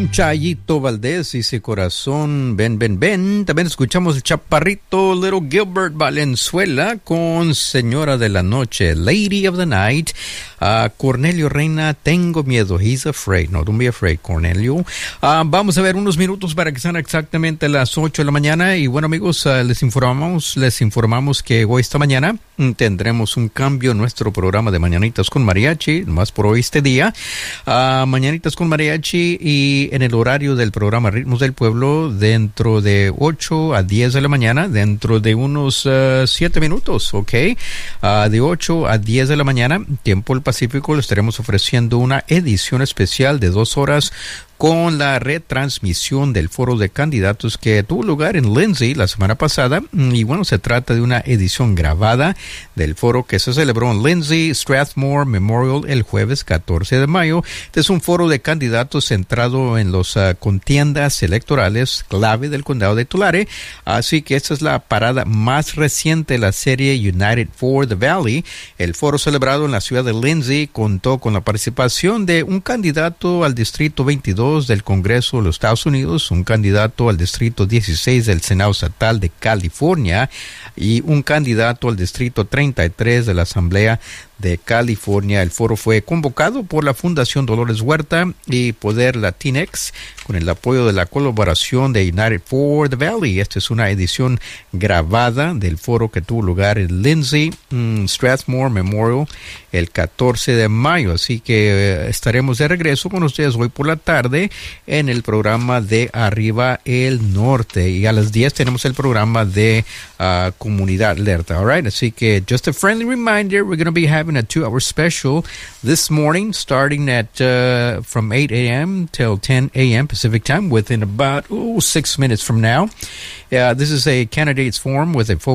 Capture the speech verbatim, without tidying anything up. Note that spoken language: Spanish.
con Chayito Valdés y su corazón, ven, ven, ven. También escuchamos el chaparrito Little Gilbert Valenzuela con Señora de la Noche, Lady of the Night. Uh, Cornelio Reina, Tengo Miedo, He's Afraid. No, don't be afraid, Cornelio. Uh, vamos a ver unos minutos para que sean exactamente las ocho de la mañana. Y bueno, amigos, uh, les informamos, les informamos que hoy, esta mañana, tendremos un cambio en nuestro programa de Mañanitas con Mariachi, más por hoy este día. Uh, Mañanitas con Mariachi y en el horario del programa Ritmos del Pueblo dentro de ocho a diez de la mañana, dentro de unos uh, siete minutos, ¿ok? Uh, de ocho a diez de la mañana, tiempo el Pacífico, le estaremos ofreciendo una edición especial de dos horas con la retransmisión del foro de candidatos que tuvo lugar en Lindsay la semana pasada. Y bueno, se trata de una edición grabada del foro que se celebró en Lindsay Strathmore Memorial el jueves catorce de mayo. Este es un foro de candidatos centrado en las uh, contiendas electorales clave del condado de Tulare. Así que esta es la parada más reciente de la serie United for the Valley. El foro celebrado en la ciudad de Lindsay contó con la participación de un candidato al distrito veintidós del Congreso de los Estados Unidos, un candidato al distrito dieciséis del Senado Estatal de California y un candidato al distrito treinta y tres de la Asamblea de California. El foro fue convocado por la Fundación Dolores Huerta y Poder Latinx con el apoyo de la colaboración de United for the Valley. Esta es una edición grabada del foro que tuvo lugar en Lindsay, mm, Strathmore Memorial, el catorce de mayo. Así que eh, estaremos de regreso con ustedes hoy por la tarde en el programa de Arriba el Norte. Y a las diez tenemos el programa de uh, Comunidad Alerta. All right? Así que just a friendly reminder, we're going to be having a two-hour special this morning, starting at uh, from eight a.m. till ten a.m. Pacific time, within about ooh, six minutes from now. Uh, this is a candidates forum with a focus